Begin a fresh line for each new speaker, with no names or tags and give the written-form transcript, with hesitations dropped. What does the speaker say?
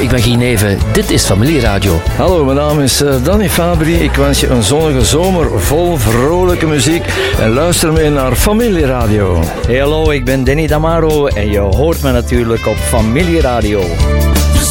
ik ben Guy Neven. Dit is Familieradio.
Hallo, mijn naam is Danny Fabri. Ik wens je een zonnige zomer vol vrolijke muziek. En luister mee naar Familieradio.
Hey, hallo, ik ben Danny Damaro en je hoort me natuurlijk op Familieradio.